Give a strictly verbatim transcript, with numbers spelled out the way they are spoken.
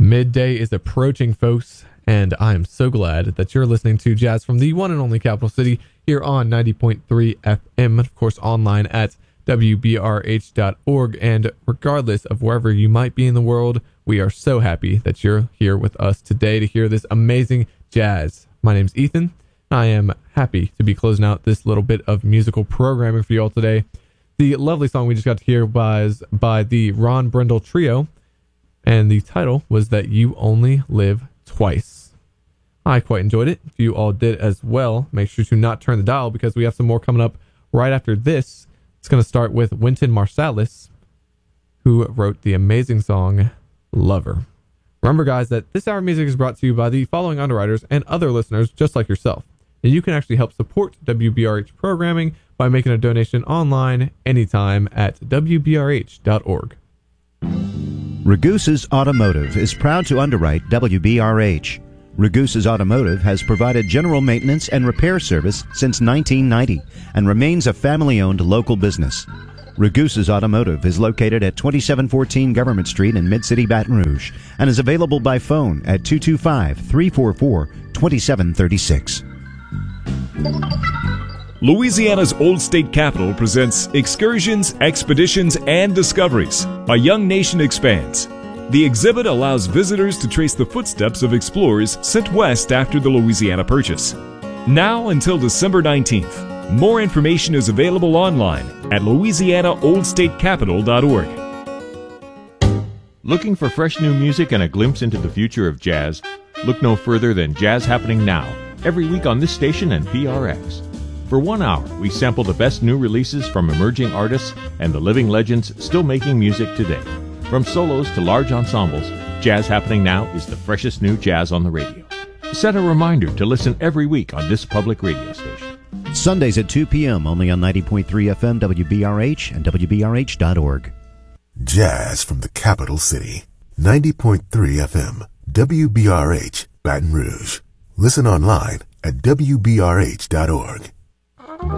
Midday is approaching, folks, and I am so glad that you're listening to Jazz from the one and only capital city here on ninety point three F M, and of course online at W B R H dot org. And regardless of wherever you might be in the world, we are so happy that you're here with us today to hear this amazing jazz. My name's Ethan. I am happy to be closing out this little bit of musical programming for you all today. The lovely song we just got to hear was by the Ron Brindle Trio, and the title was That You Only Live Twice. I quite enjoyed it. If you all did as well, make sure to not turn the dial because we have some more coming up right after this. It's going to start with Wynton Marsalis, who wrote the amazing song Lover. Remember, guys, that this hour of music is brought to you by the following underwriters and other listeners just like yourself. And you can actually help support W B R H programming by making a donation online anytime at W B R H dot org. Ragusa's Automotive is proud to underwrite W B R H. Ragusa's Automotive has provided general maintenance and repair service since nineteen ninety and remains a family-owned local business. Ragusa's Automotive is located at twenty-seven fourteen Government Street in Mid-City, Baton Rouge, and is available by phone at two two five, three four four, two seven three six. Louisiana's Old State Capitol presents Excursions, Expeditions, and Discoveries. A Young Nation Expands. The exhibit allows visitors to trace the footsteps of explorers sent west after the Louisiana Purchase. Now until December nineteenth. More information is available online at louisiana old state capitol dot org. Looking for fresh new music and a glimpse into the future of jazz? Look no further than Jazz Happening Now, every week on this station and P R X. For one hour, we sample the best new releases from emerging artists and the living legends still making music today. From solos to large ensembles, Jazz Happening Now is the freshest new jazz on the radio. Set a reminder to listen every week on this public radio station. Sundays at two p.m. only on ninety point three F M W B R H and W B R H dot org. Jazz from the capital city. ninety point three F M. W B R H, Baton Rouge. Listen online at W B R H dot org.